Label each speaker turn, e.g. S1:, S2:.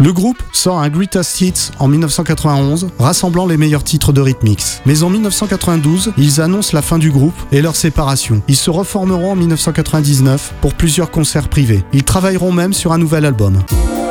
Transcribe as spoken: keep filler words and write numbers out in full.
S1: Le groupe sort un Greatest Hits en dix-neuf cent quatre-vingt-onze, rassemblant les meilleurs titres de Rhythmix. Mais en dix-neuf cent quatre-vingt-douze, ils annoncent la fin du groupe et leur séparation. Ils se reformeront en dix-neuf cent quatre-vingt-dix-neuf pour plusieurs concerts privés. Ils travailleront même sur un nouvel album.